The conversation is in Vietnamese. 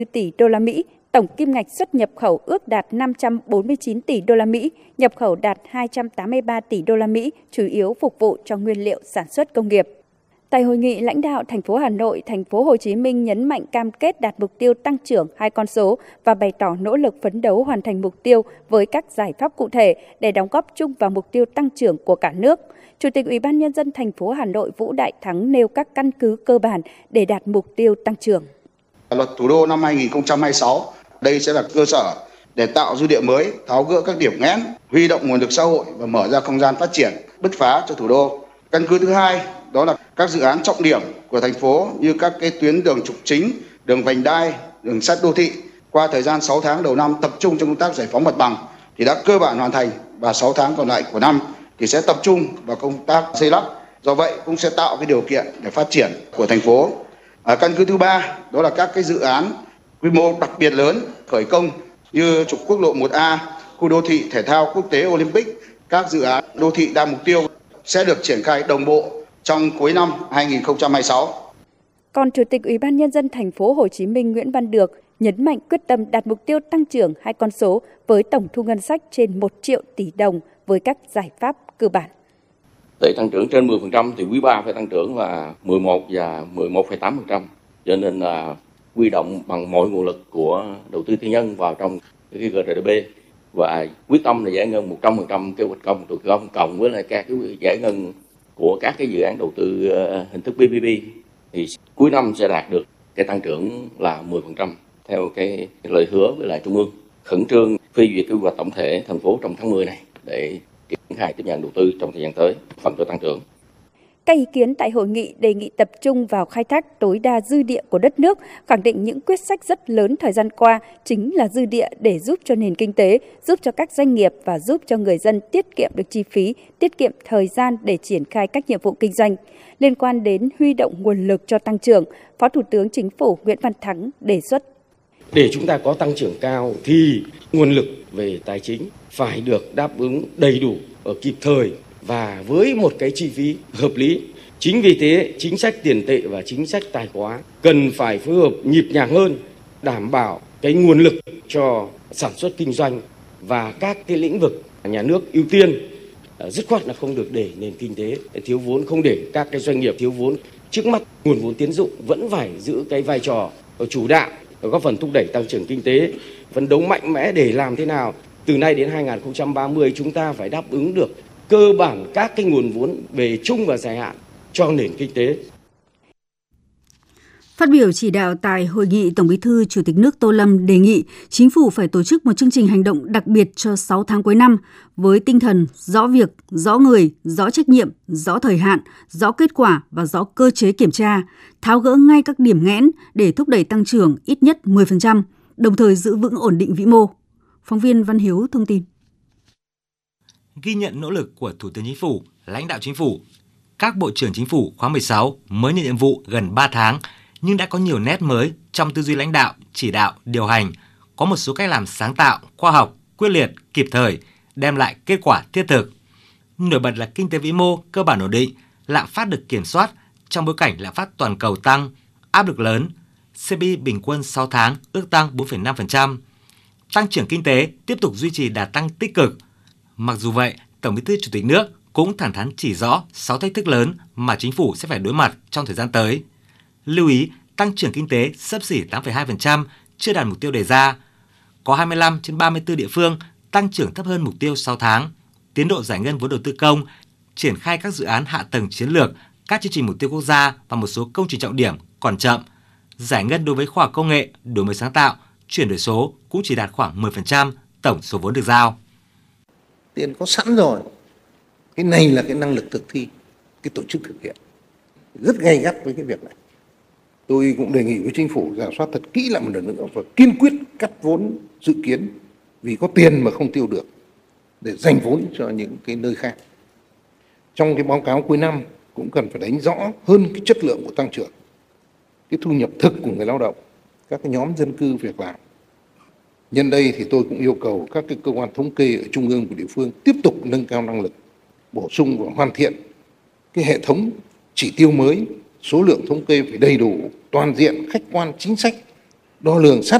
tỷ đô la Mỹ, tổng kim ngạch xuất nhập khẩu ước đạt 549 tỷ đô la Mỹ, nhập khẩu đạt 283 tỷ đô la Mỹ, chủ yếu phục vụ cho nguyên liệu sản xuất công nghiệp. Tại hội nghị, lãnh đạo thành phố Hà Nội, thành phố Hồ Chí Minh nhấn mạnh cam kết đạt mục tiêu tăng trưởng hai con số và bày tỏ nỗ lực phấn đấu hoàn thành mục tiêu với các giải pháp cụ thể để đóng góp chung vào mục tiêu tăng trưởng của cả nước. Chủ tịch Ủy ban Nhân dân thành phố Hà Nội Vũ Đại Thắng nêu các căn cứ cơ bản để đạt mục tiêu tăng trưởng. Luật thủ đô năm 2026, đây sẽ là cơ sở để tạo dư địa mới, tháo gỡ các điểm nghẽn, huy động nguồn lực xã hội và mở ra không gian phát triển bứt phá cho thủ đô. Căn cứ thứ hai, đó là các dự án trọng điểm của thành phố như các cái tuyến đường trục chính, đường vành đai, đường sắt đô thị. Qua thời gian 6 tháng đầu năm tập trung trong công tác giải phóng mặt bằng thì đã cơ bản hoàn thành, và 6 tháng còn lại của năm thì sẽ tập trung vào công tác xây lắp. Do vậy cũng sẽ tạo cái điều kiện để phát triển của thành phố. Căn cứ thứ ba, đó là các cái dự án quy mô đặc biệt lớn khởi công như trục quốc lộ 1A, khu đô thị thể thao quốc tế Olympic. Các dự án đô thị đa mục tiêu sẽ được triển khai đồng bộ trong cuối năm 2026. Còn Chủ tịch Ủy ban Nhân dân thành phố Hồ Chí Minh Nguyễn Văn Được nhấn mạnh quyết tâm đạt mục tiêu tăng trưởng hai con số với tổng thu ngân sách trên 1 triệu tỷ đồng với các giải pháp cơ bản. Để tăng trưởng trên 10% thì quý 3 phải tăng trưởng là 11 và 11,8%. Cho nên là huy động bằng mọi nguồn lực của đầu tư tư nhân vào trong cái GDP và quyết tâm là giải ngân 100% kế hoạch công, đầu tư công cộng với lại các cái giải ngân của các cái dự án đầu tư hình thức PPP thì cuối năm sẽ đạt được cái tăng trưởng là 10% theo cái lời hứa với lại Trung ương. Khẩn trương phê duyệt quy hoạch tổng thể thành phố trong tháng 10 này để triển khai tiếp nhận đầu tư trong thời gian tới phần cho tăng trưởng. Các ý kiến tại hội nghị đề nghị tập trung vào khai thác tối đa dư địa của đất nước, khẳng định những quyết sách rất lớn thời gian qua chính là dư địa để giúp cho nền kinh tế, giúp cho các doanh nghiệp và giúp cho người dân tiết kiệm được chi phí, tiết kiệm thời gian để triển khai các nhiệm vụ kinh doanh. Liên quan đến huy động nguồn lực cho tăng trưởng, Phó Thủ tướng Chính phủ Nguyễn Văn Thắng đề xuất. Để chúng ta có tăng trưởng cao thì nguồn lực về tài chính phải được đáp ứng đầy đủ, kịp thời và với một cái chi phí hợp lý. Chính vì thế, chính sách tiền tệ và chính sách tài khóa cần phải phối hợp nhịp nhàng hơn, đảm bảo cái nguồn lực cho sản xuất kinh doanh và các cái lĩnh vực nhà nước ưu tiên. Dứt khoát là không được để nền kinh tế thiếu vốn, không để các cái doanh nghiệp thiếu vốn. Trước mắt, nguồn vốn tín dụng vẫn phải giữ cái vai trò chủ đạo, góp phần thúc đẩy tăng trưởng kinh tế, phấn đấu mạnh mẽ để làm thế nào từ nay đến 2030 chúng ta phải đáp ứng được cơ bản các cái nguồn vốn về trung và dài hạn cho nền kinh tế. Phát biểu chỉ đạo tại hội nghị, Tổng Bí thư Chủ tịch nước Tô Lâm đề nghị Chính phủ phải tổ chức một chương trình hành động đặc biệt cho 6 tháng cuối năm với tinh thần rõ việc, rõ người, rõ trách nhiệm, rõ thời hạn, rõ kết quả và rõ cơ chế kiểm tra, tháo gỡ ngay các điểm nghẽn để thúc đẩy tăng trưởng ít nhất 10%, đồng thời giữ vững ổn định vĩ mô. Phóng viên Văn Hiếu thông tin. Ghi nhận nỗ lực của Thủ tướng Chính phủ, lãnh đạo Chính phủ, các Bộ trưởng Chính phủ khóa 16 mới nhận nhiệm vụ gần 3 tháng nhưng đã có nhiều nét mới trong tư duy lãnh đạo, chỉ đạo, điều hành, có một số cách làm sáng tạo, khoa học, quyết liệt, kịp thời, đem lại kết quả thiết thực. Nổi bật là kinh tế vĩ mô cơ bản ổn định, lạm phát được kiểm soát trong bối cảnh lạm phát toàn cầu tăng, áp lực lớn, CPI bình quân 6 tháng ước tăng 4,5%. Tăng trưởng kinh tế tiếp tục duy trì đà tăng tích cực. Mặc dù vậy, Tổng Bí thư Chủ tịch nước cũng thẳng thắn chỉ rõ 6 thách thức lớn mà Chính phủ sẽ phải đối mặt trong thời gian tới. Lưu ý, tăng trưởng kinh tế xấp xỉ 8,2% chưa đạt mục tiêu đề ra. Có 25 trên 34 địa phương tăng trưởng thấp hơn mục tiêu 6 tháng. Tiến độ giải ngân vốn đầu tư công, triển khai các dự án hạ tầng chiến lược, các chương trình mục tiêu quốc gia và một số công trình trọng điểm còn chậm. Giải ngân đối với khoa học công nghệ, đổi mới sáng tạo, chuyển đổi số cũng chỉ đạt khoảng 10% tổng số vốn được giao. Tiền có sẵn rồi. Cái này là cái năng lực thực thi, cái tổ chức thực hiện. Rất gay gắt với cái việc này. Tôi cũng đề nghị với Chính phủ rà soát thật kỹ lại một lần nữa và kiên quyết cắt vốn dự kiến vì có tiền mà không tiêu được để dành vốn cho những cái nơi khác. Trong cái báo cáo cuối năm cũng cần phải đánh rõ hơn cái chất lượng của tăng trưởng, cái thu nhập thực của người lao động, các cái nhóm dân cư việc làm. Nhân đây thì tôi cũng yêu cầu các cái cơ quan thống kê ở trung ương và địa phương tiếp tục nâng cao năng lực, bổ sung và hoàn thiện cái hệ thống chỉ tiêu mới, số lượng thống kê phải đầy đủ, toàn diện, khách quan, chính sách đo lường sát